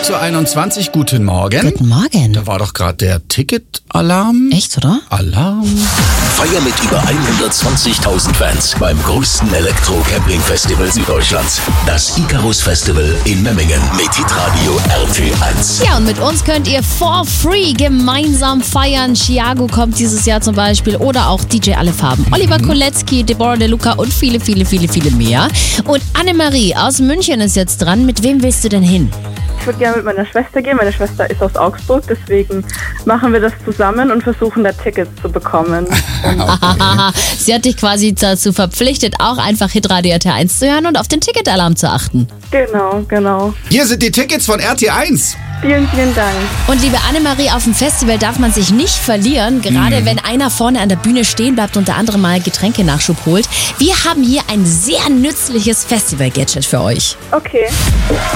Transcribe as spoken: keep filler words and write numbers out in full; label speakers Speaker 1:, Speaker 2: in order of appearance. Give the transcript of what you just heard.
Speaker 1: acht Uhr einundzwanzig, guten Morgen.
Speaker 2: Guten Morgen.
Speaker 1: Da war doch gerade der Ticketalarm.
Speaker 2: Echt, oder?
Speaker 1: Alarm.
Speaker 3: Feier mit über hundertzwanzigtausend Fans beim größten Elektro-Camping-Festival Süddeutschlands. Das Icarus Festival in Memmingen mit Hitradio R T eins.
Speaker 2: Ja, und mit uns könnt ihr for free gemeinsam feiern. Chiago kommt dieses Jahr zum Beispiel oder auch D J Alle Farben. Oliver Kolecki, Deborah De Luca und viele, viele, viele, viele mehr. Und Annemarie aus München ist jetzt dran. Mit wem willst du denn hin?
Speaker 4: Ich würde gerne mit meiner Schwester gehen. Meine Schwester ist aus Augsburg, deswegen machen wir das zusammen und versuchen da Tickets zu bekommen.
Speaker 2: Sie hat dich quasi dazu verpflichtet, auch einfach Hitradio R T eins zu hören und auf den Ticketalarm zu achten.
Speaker 4: Genau, genau.
Speaker 1: Hier sind die Tickets von R T eins.
Speaker 4: Vielen, vielen Dank.
Speaker 2: Und liebe Annemarie, auf dem Festival darf man sich nicht verlieren, gerade mhm. wenn einer vorne an der Bühne stehen bleibt und der andere mal Getränkenachschub holt. Wir haben hier ein sehr nützliches Festival-Gadget für euch.
Speaker 4: Okay.